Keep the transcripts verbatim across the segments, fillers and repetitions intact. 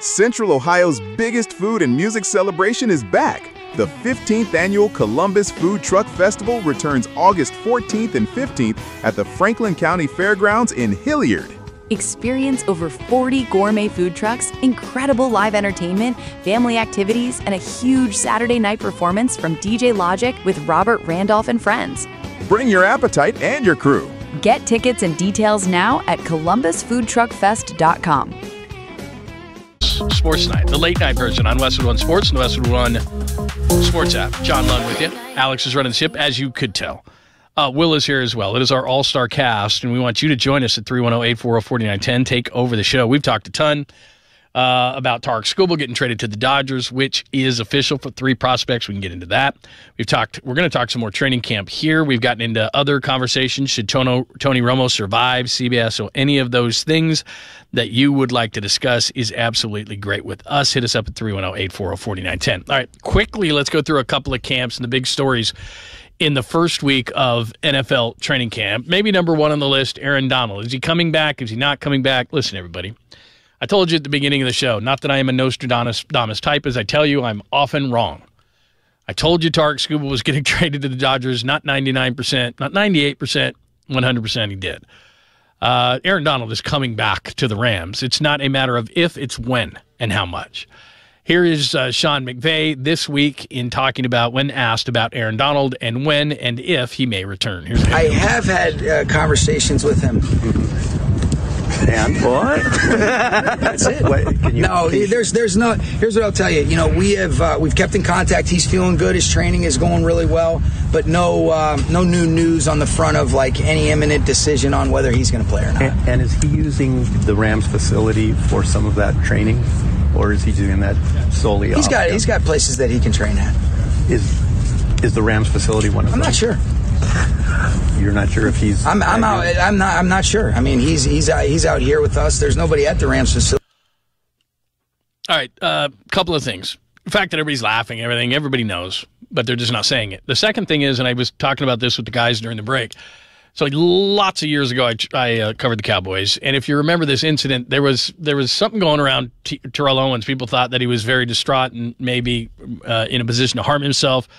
Central Ohio's biggest food and music celebration is back. The fifteenth Annual Columbus Food Truck Festival returns August fourteenth and fifteenth at the Franklin County Fairgrounds in Hilliard. Experience over forty gourmet food trucks, incredible live entertainment, family activities, and a huge Saturday night performance from D J Logic with Robert Randolph and friends. Bring your appetite and your crew. Get tickets and details now at columbus food truck fest dot com. Sports Night, the late night version on Westwood One Sports and the Westwood One Sports app. John Lund with you. Alex is running the ship, as you could tell. Uh, Will is here as well. It is our all-star cast, and we want you to join us at three one zero, eight four zero, four nine one zero. Take over the show. We've talked a ton uh, about Tarik Skubal getting traded to the Dodgers, which is official for three prospects. We can get into that. We've talked. We're going to talk some more training camp here. We've gotten into other conversations. Should Tono, Tony Romo survive C B S? So any of those things that you would like to discuss is absolutely great with us. Hit us up at three one zero, eight four zero, four nine one zero. All right, quickly, let's go through a couple of camps and the big stories in the first week of N F L training camp. Maybe number one on the list, Aaron Donald. Is he coming back? Is he not coming back? Listen, everybody. I told you at the beginning of the show, not that I am a Nostradamus type, as I tell you, I'm often wrong. I told you Tarik Skubal was getting traded to the Dodgers, not ninety-nine percent, not ninety-eight percent, one hundred percent he did. Uh, Aaron Donald is coming back to the Rams. It's not a matter of if, it's when and how much. Here is uh, Sean McVay this week in talking about, when asked about Aaron Donald and when and if he may return. Here's I have had uh, conversations with him. And what? That's it. What, can you, no, can you... there's there's no. Here's what I'll tell you. You know, we have uh, we've kept in contact. He's feeling good. His training is going really well. But no uh, no new news on the front of like any imminent decision on whether he's going to play or not. And, and is he using the Rams facility for some of that training, or is he doing that solely? He's off got him? he's got places that he can train at. Is is the Rams facility one of I'm them? not sure. You're not sure if he's. I'm I'm out. I'm not. I'm not sure. I mean, he's he's out, he's out here with us. There's nobody at the Rams facility. All right, a uh, couple of things. The fact that everybody's laughing, everything, everybody knows, but they're just not saying it. The second thing is, and I was talking about this with the guys during the break. So lots of years ago, I, I uh, covered the Cowboys, and if you remember this incident, there was there was something going around T- Terrell Owens. People thought that he was very distraught and maybe uh, in a position to harm himself,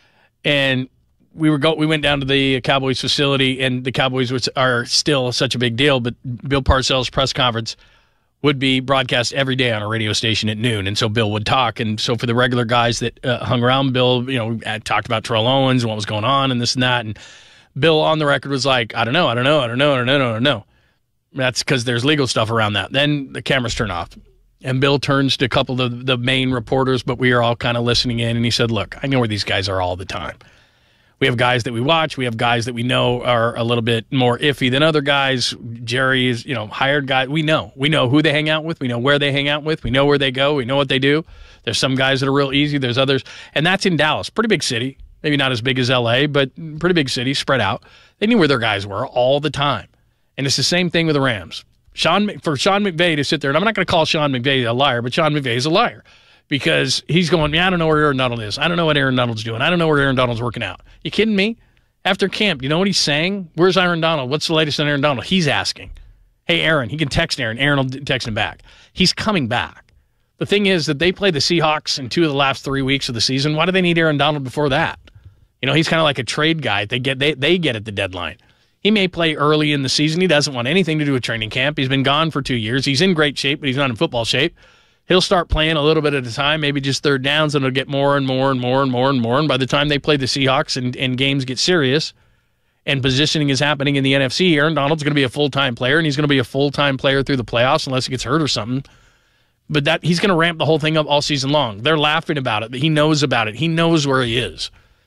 and we were go we went down to the Cowboys facility, and the Cowboys, which are still such a big deal, but Bill Parcells' press conference would be broadcast every day on a radio station at noon, and so Bill would talk. And so for the regular guys that uh, hung around Bill, you know, talked about Terrell Owens and what was going on and this and that, and Bill on the record was like, I don't know, I don't know, I don't know, I don't know, I don't know. That's because there's legal stuff around that. Then the cameras turn off, and Bill turns to a couple of the, the main reporters, but we are all kind of listening in, and he said, look, I know where these guys are all the time. We have guys that we watch. We have guys that we know are a little bit more iffy than other guys. Jerry is, you know, hired guy. We know. We know who they hang out with. We know where they hang out with. We know where they go. We know what they do. There's some guys that are real easy. There's others. And that's in Dallas. Pretty big city. Maybe not as big as L A, but pretty big city, spread out. They knew where their guys were all the time. And it's the same thing with the Rams. Sean, for Sean McVay to sit there, and I'm not going to call Sean McVay a liar, but Sean McVay is a liar. Because he's going, yeah, I don't know where Aaron Donald is. I don't know what Aaron Donald's doing. I don't know where Aaron Donald's working out. You kidding me? After camp, you know what he's saying? Where's Aaron Donald? What's the latest on Aaron Donald? He's asking. Hey, Aaron. He can text Aaron. Aaron will text him back. He's coming back. The thing is that they play the Seahawks in two of the last three weeks of the season. Why do they need Aaron Donald before that? You know, he's kind of like a trade guy. They get they they get at the deadline. He may play early in the season. He doesn't want anything to do with training camp. He's been gone for two years. He's in great shape, but he's not in football shape. He'll start playing a little bit at a time, maybe just third downs, and it'll get more and more and more and more and more. And by the time they play the Seahawks and, and games get serious and positioning is happening in the N F C, Aaron Donald's going to be a full-time player, and he's going to be a full-time player through the playoffs unless he gets hurt or something. But that he's going to ramp the whole thing up all season long. They're laughing about it, but he knows about it. He knows where he is.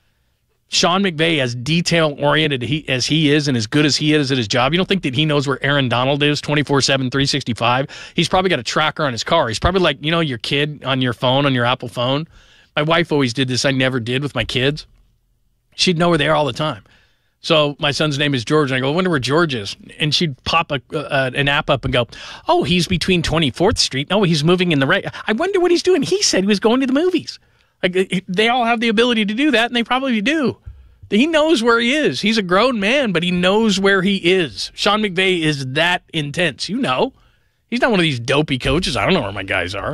Sean McVay, as detail-oriented he, as he is and as good as he is at his job, you don't think that he knows where Aaron Donald is twenty-four seven, three sixty-five? He's probably got a tracker on his car. He's probably like, you know, your kid on your phone, on your Apple phone. My wife always did this. I never did with my kids. She'd know where they are all the time. So my son's name is George, and I go, I wonder where George is. And she'd pop a, uh, an app up and go, oh, he's between twenty-fourth Street. No, he's moving in the right. I wonder what he's doing. He said he was going to the movies. Like, they all have the ability to do that, and they probably do. He knows where he is. He's a grown man, but he knows where he is. Sean McVay is that intense. You know. He's not one of these dopey coaches. I don't know where my guys are.